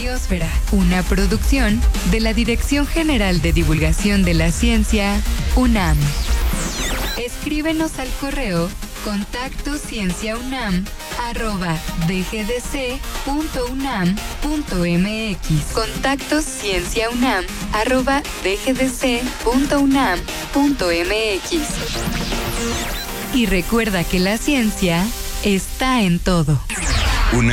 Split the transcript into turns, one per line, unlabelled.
Biosfera, una producción de la Dirección General de Divulgación de la Ciencia, UNAM. Escríbenos al correo contactocienciaunam@dgdc.unam.mx. contactocienciaunam@dgdc.unam.mx. Y recuerda que la ciencia está en todo.